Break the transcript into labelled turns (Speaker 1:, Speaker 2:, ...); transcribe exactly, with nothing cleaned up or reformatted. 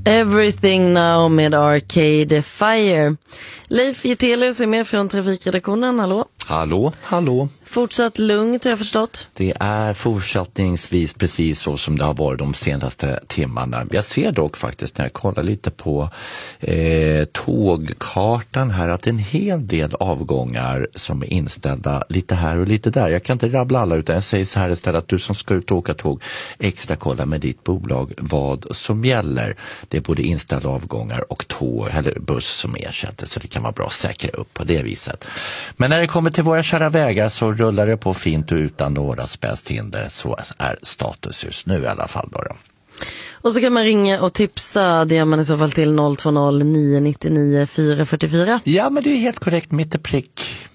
Speaker 1: Everything Now med Arcade Fire. Leif Getelius är med från trafikredaktionen, hallå?
Speaker 2: Hallå, hallå.
Speaker 1: Fortsatt lugnt har jag förstått.
Speaker 2: Det är fortsättningsvis precis så som det har varit de senaste timmarna. Jag ser dock faktiskt när jag kollar lite på eh, tågkartan här att det är en hel del avgångar som är inställda lite här och lite där. Jag kan inte rabbla alla utan jag säger så här istället att du som ska ut och åka tåg extra kolla med ditt bolag vad som gäller. Det är både inställda avgångar och tåg eller buss som ersätter så det kan vara bra att säkra upp på det viset. Men när det kommer till våra kära vägar så rullar det på fint och utan några spästhinder. Så är status just nu i alla fall då. då.
Speaker 1: Och så kan man ringa och tipsa, det gör man i så fall till noll två noll nio nio nio fyra fyra fyra.
Speaker 2: Ja, men det är helt korrekt, mitt i prick.